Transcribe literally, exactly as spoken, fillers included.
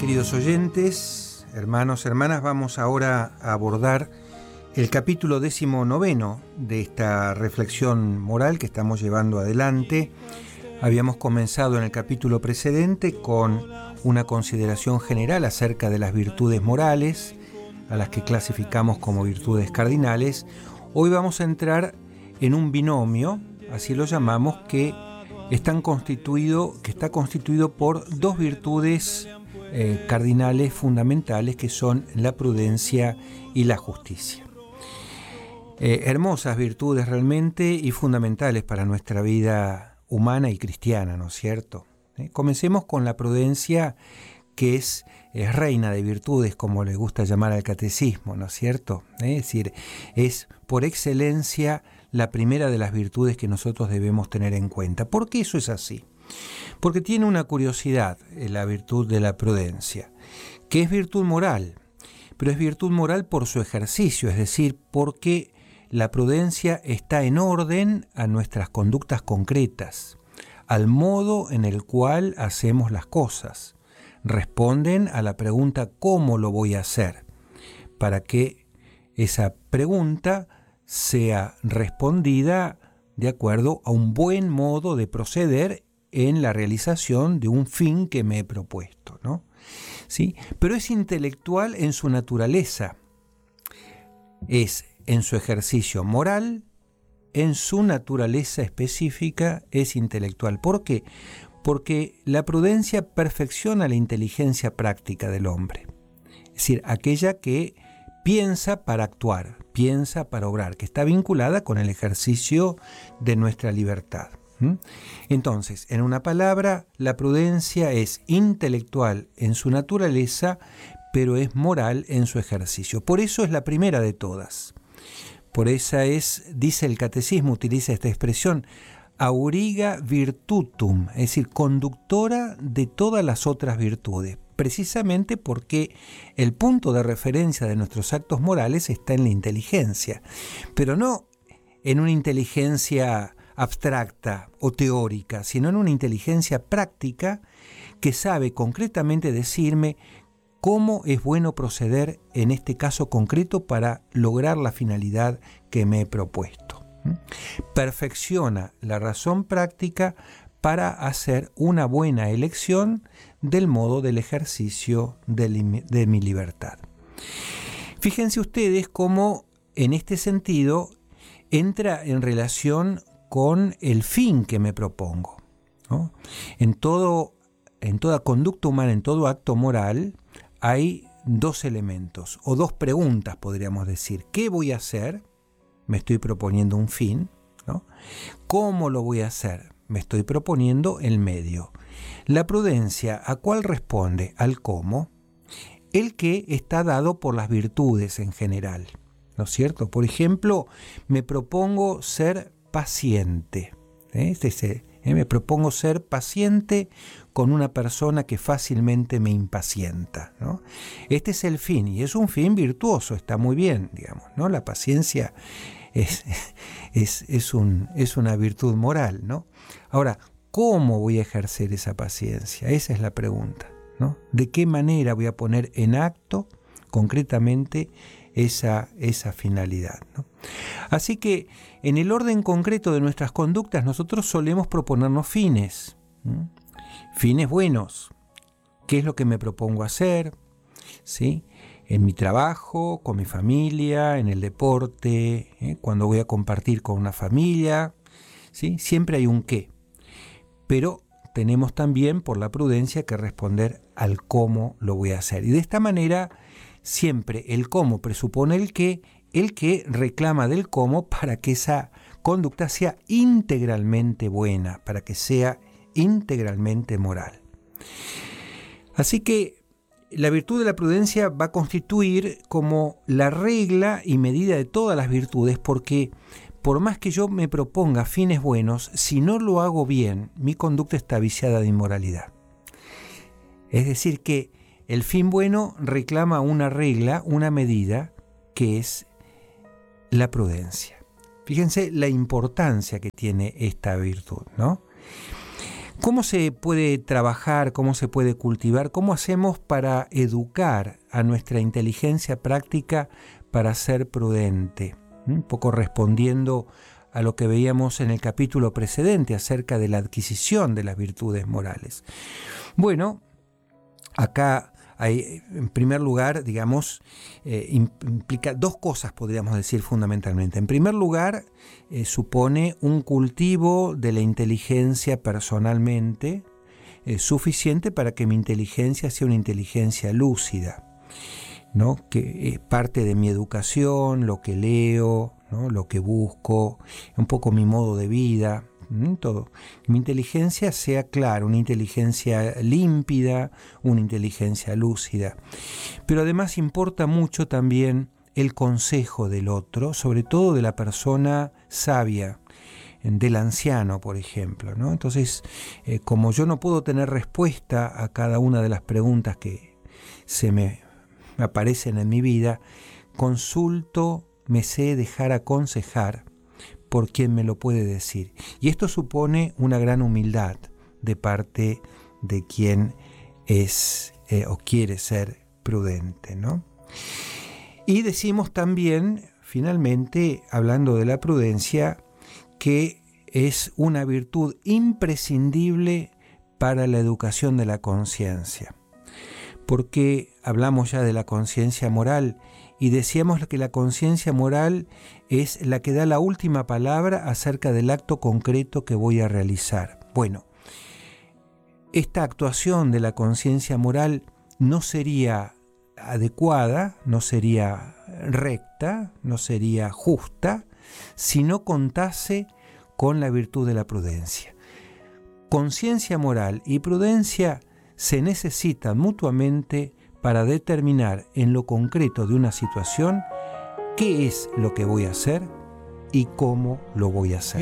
queridos oyentes, hermanos, hermanas, vamos ahora a abordar el capítulo décimo noveno de esta reflexión moral que estamos llevando adelante. Habíamos comenzado en el capítulo precedente con una consideración general acerca de las virtudes morales, a las que clasificamos como virtudes cardinales. Hoy vamos a entrar en un binomio, así lo llamamos, que, están constituido, que está constituido por dos virtudes eh, cardinales fundamentales, que son la prudencia y la justicia. Eh, hermosas virtudes realmente y fundamentales para nuestra vida humana y cristiana, ¿no es cierto? Eh, comencemos con la prudencia, que es, es reina de virtudes, como le gusta llamar al catecismo, ¿no es cierto? Eh, es decir, es por excelencia la primera de las virtudes que nosotros debemos tener en cuenta. ¿Por qué eso es así? Porque tiene una curiosidad, eh, la virtud de la prudencia, que es virtud moral, pero es virtud moral por su ejercicio, es decir, porque la prudencia está en orden a nuestras conductas concretas, al modo en el cual hacemos las cosas. Responden a la pregunta ¿cómo lo voy a hacer? Para que esa pregunta sea respondida de acuerdo a un buen modo de proceder en la realización de un fin que me he propuesto, ¿no? ¿Sí? Pero es intelectual en su naturaleza, es en su ejercicio moral, en su naturaleza específica es intelectual. ¿Por qué? Porque la prudencia perfecciona la inteligencia práctica del hombre, es decir, aquella que piensa para actuar, piensa para obrar, que está vinculada con el ejercicio de nuestra libertad. ¿Mm? Entonces, en una palabra, la prudencia es intelectual en su naturaleza, pero es moral en su ejercicio. Por eso es la primera de todas. Por esa es, dice el catecismo, utiliza esta expresión, auriga virtutum, es decir, conductora de todas las otras virtudes, precisamente porque el punto de referencia de nuestros actos morales está en la inteligencia, pero no en una inteligencia abstracta o teórica, sino en una inteligencia práctica que sabe concretamente decirme cómo es bueno proceder en este caso concreto para lograr la finalidad que me he propuesto. Perfecciona la razón práctica para hacer una buena elección del modo del ejercicio de, li- de mi libertad. Fíjense ustedes cómo en este sentido entra en relación con el fin que me propongo, ¿no? En todo, en toda conducta humana, en todo acto moral, hay dos elementos, o dos preguntas podríamos decir. ¿Qué voy a hacer? Me estoy proponiendo un fin, ¿no? ¿Cómo lo voy a hacer? Me estoy proponiendo el medio. La prudencia, ¿a cuál responde? Al cómo. El que está dado por las virtudes en general, ¿no es cierto? Por ejemplo, me propongo ser paciente. ¿eh? Este es el, ¿eh? Me propongo ser paciente con una persona que fácilmente me impacienta, ¿no? Este es el fin, y es un fin virtuoso, está muy bien, digamos, ¿no? La paciencia es, es, es, un, es una virtud moral, ¿no? Ahora, ¿cómo voy a ejercer esa paciencia? Esa es la pregunta, ¿no? ¿De qué manera voy a poner en acto concretamente esa, esa finalidad, ¿no? Así que en el orden concreto de nuestras conductas nosotros solemos proponernos fines, ¿sí? Fines buenos. ¿Qué es lo que me propongo hacer? ¿Sí? En mi trabajo, con mi familia, en el deporte, ¿eh? Cuando voy a compartir con una familia, ¿sí? Siempre hay un qué. Pero tenemos también, por la prudencia, que responder al cómo lo voy a hacer. Y de esta manera, siempre el cómo presupone el qué, el que reclama del cómo para que esa conducta sea integralmente buena, para que sea integralmente moral. Así que la virtud de la prudencia va a constituir como la regla y medida de todas las virtudes, porque por más que yo me proponga fines buenos, si no lo hago bien, mi conducta está viciada de inmoralidad. Es decir, que el fin bueno reclama una regla, una medida, que es la prudencia. Fíjense la importancia que tiene esta virtud, ¿no? ¿Cómo se puede trabajar, cómo se puede cultivar, cómo hacemos para educar a nuestra inteligencia práctica para ser prudente? Un poco respondiendo a lo que veíamos en el capítulo precedente acerca de la adquisición de las virtudes morales. Bueno, acá hay, en primer lugar, digamos, eh, implica dos cosas, podríamos decir fundamentalmente. En primer lugar, eh, supone un cultivo de la inteligencia personalmente eh, suficiente para que mi inteligencia sea una inteligencia lúcida, ¿no? Que es parte de mi educación, lo que leo, ¿no? Lo que busco, un poco mi modo de vida. Todo. Mi inteligencia sea clara, una inteligencia límpida, una inteligencia lúcida. Pero además importa mucho también el consejo del otro, sobre todo de la persona sabia, del anciano, por ejemplo, ¿no? Entonces, eh, como yo no puedo tener respuesta a cada una de las preguntas que se me aparecen en mi vida, consulto, me sé dejar aconsejar por quien me lo puede decir. Y esto supone una gran humildad de parte de quien es eh, o quiere ser prudente, ¿no? Y decimos también, finalmente, hablando de la prudencia, que es una virtud imprescindible para la educación de la conciencia. Porque hablamos ya de la conciencia moral y decíamos que la conciencia moral es la que da la última palabra acerca del acto concreto que voy a realizar. Bueno, esta actuación de la conciencia moral no sería adecuada, no sería recta, no sería justa, si no contase con la virtud de la prudencia. Conciencia moral y prudencia se necesitan mutuamente para determinar en lo concreto de una situación qué es lo que voy a hacer y cómo lo voy a hacer.